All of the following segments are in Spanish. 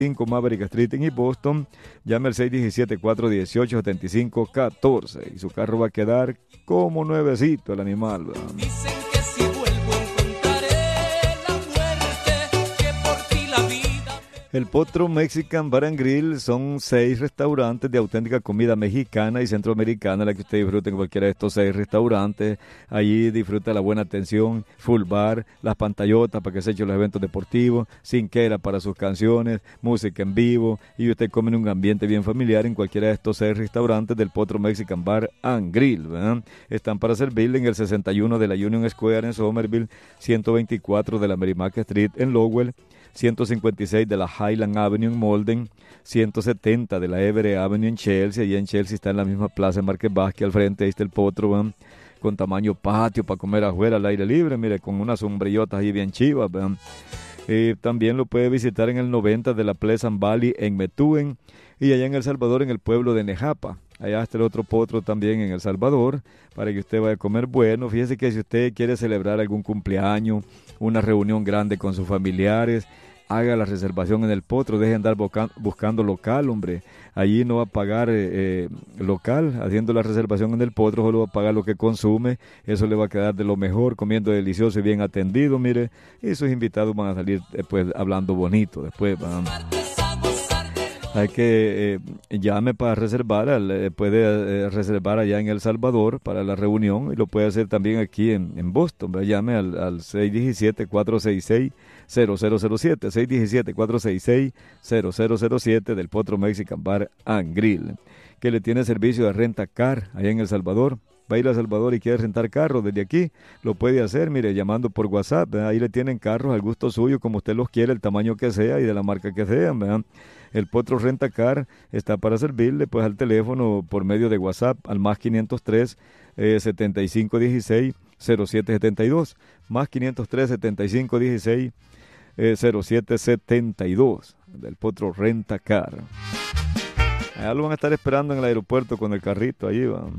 5 Maverick Street en East Boston. Llame al 617-418-7514 y su carro va a quedar como nuevecito el animal, ¿verdad? Dicen que si vuelvo encontraré la muerte, que por ti la vida. El Potro Mexican Bar and Grill son 6 restaurantes de auténtica comida mexicana y centroamericana, la que usted disfrute en cualquiera de estos 6 restaurantes. Allí disfruta la buena atención, full bar, las pantallotas para que se echen los eventos deportivos, cinquera para sus canciones, música en vivo, y usted come en un ambiente bien familiar en cualquiera de estos 6 restaurantes del Potro Mexican Bar and Grill, ¿verdad? Están para servirle en el 61 de la Union Square en Somerville, 124 de la Merrimack Street en Lowell, 156 de la Highland Avenue en Malden, 170 de la Everett Avenue en Chelsea. Allí en Chelsea está en la misma plaza de Market Basque, al frente ahí está el Potro, ¿verdad? Con tamaño patio para comer afuera al aire libre, mire, con unas sombrillotas ahí bien chivas, ¿verdad? También lo puede visitar en el 90 de la Pleasant Valley en Methuen, y allá en El Salvador en el pueblo de Nejapa. Allá está el otro Potro también en El Salvador, para que usted vaya a comer bueno. Fíjese que si usted quiere celebrar algún cumpleaños, una reunión grande con sus familiares, haga la reservación en el Potro, deje de andar buscando local, hombre. Allí no va a pagar local, haciendo la reservación en el Potro, solo va a pagar lo que consume. Eso le va a quedar de lo mejor, comiendo delicioso y bien atendido, mire. Y sus invitados van a salir después hablando bonito, después van. Hay que llame para reservar, puede reservar allá en El Salvador para la reunión, y lo puede hacer también aquí en Boston, ¿verdad? Llame al 617-466-0007, 617-466-0007 del Potro Mexican Bar and Grill, que le tiene servicio de renta car allá en El Salvador. Va a ir a El Salvador y quiere rentar carros desde aquí, lo puede hacer, mire, llamando por WhatsApp, ¿verdad? Ahí le tienen carros al gusto suyo, como usted los quiere, el tamaño que sea y de la marca que sea, ¿verdad? El Potro Rentacar está para servirle pues al teléfono por medio de WhatsApp al más 503 7516 0772, más 503 7516 0772 del Potro Rentacar. Allá lo van a estar esperando en el aeropuerto con el carrito, allí van.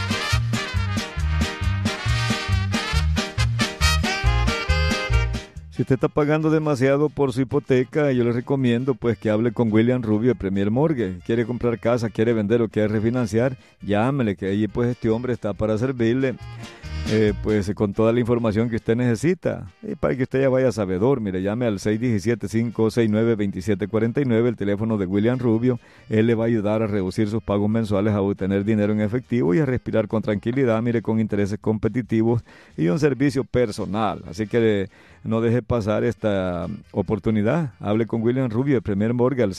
Si usted está pagando demasiado por su hipoteca, yo le recomiendo pues que hable con William Rubio de Premier Mortgage. Quiere comprar casa, quiere vender o quiere refinanciar, llámele, que allí pues este hombre está para servirle. Pues con toda la información que usted necesita, y para que usted ya vaya sabedor, mire, llame al 617-569-2749, el teléfono de William Rubio. Él le va a ayudar a reducir sus pagos mensuales, a obtener dinero en efectivo y a respirar con tranquilidad, mire, con intereses competitivos y un servicio personal. Así que no deje pasar esta oportunidad. Hable con William Rubio de Premier Mortgage al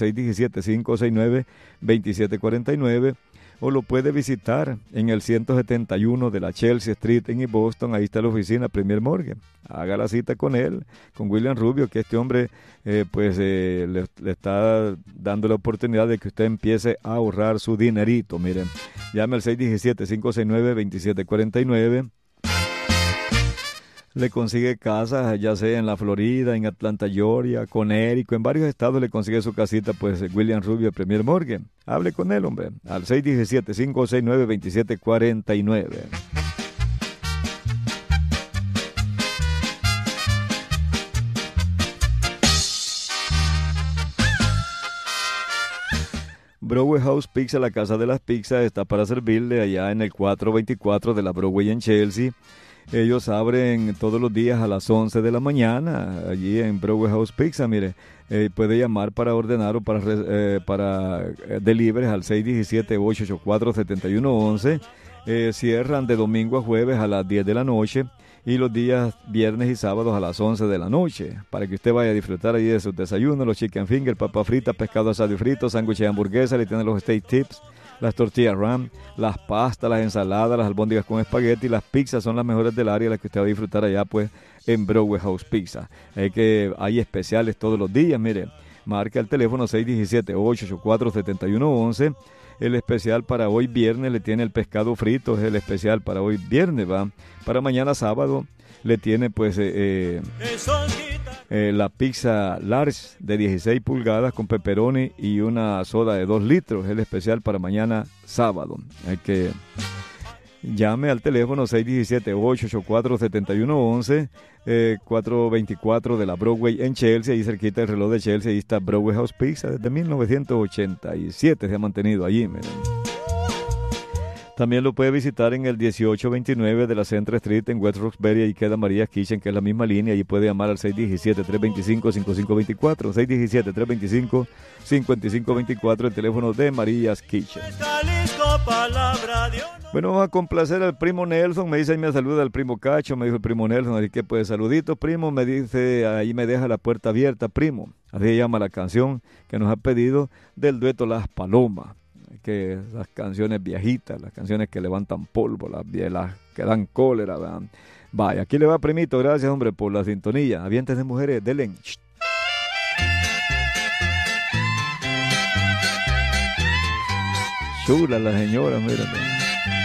617-569-2749, o lo puede visitar en el 171 de la Chelsea Street en East Boston. Ahí está la oficina Premier Mortgage. Haga la cita con él, con William Rubio, que este hombre le está dando la oportunidad de que usted empiece a ahorrar su dinerito. Miren, llame al 617-569-2749. Le consigue casas, ya sea en la Florida, en Atlanta, Georgia, Connecticut, en varios estados le consigue su casita, pues William Rubio de Premier Mortgage. Hable con él, hombre, al 617-569-2749. Broadway House Pizza, la casa de las pizzas, está para servirle allá en el 424 de la Broadway en Chelsea. Ellos abren todos los días a las 11 de la mañana, allí en Broadway House Pizza. Mire, puede llamar para ordenar o para deliveries al 617-884-7111. Cierran de domingo a jueves a las 10 de la noche y los días viernes y sábados a las 11 de la noche, para que usted vaya a disfrutar allí de sus desayunos, los chicken fingers, papa frita, pescado asado y frito, sándwiches de hamburguesa, le tienen los steak tips, las tortillas ram, las pastas, las ensaladas, las albóndigas con espagueti, las pizzas son las mejores del área, las que usted va a disfrutar allá pues en Broadway House Pizza. Hay especiales todos los días, mire, marca el teléfono 617-884-7111. El especial para hoy viernes le tiene el pescado frito, es el especial para hoy viernes, va. Para mañana sábado le tiene pues la pizza large de 16 pulgadas con pepperoni y una soda de 2 litros, es el especial para mañana sábado. llame al teléfono 617-884-7111, 424 de la Broadway en Chelsea, ahí cerquita del reloj de Chelsea, ahí está Broadway House Pizza, desde 1987 se ha mantenido allí, miren. También lo puede visitar en el 1829 de la Central Street en West Roxbury, ahí queda María's Kitchen, que es la misma línea, y puede llamar al 617-325-5524, 617-325-5524, el teléfono de María's Kitchen. Bueno, vamos a complacer al primo Nelson, me dice ahí me saluda el primo Cacho, me dijo el primo Nelson, así que pues saluditos primo, me dice ahí me deja la puerta abierta primo, así se llama la canción que nos ha pedido del dueto Las Palomas, que las canciones viejitas, las canciones que levantan polvo, las que dan cólera, ¿verdad? Vaya, aquí le va primito, gracias hombre por la sintonía, Avientes de Mujeres, denle. Chula la señora, mírate.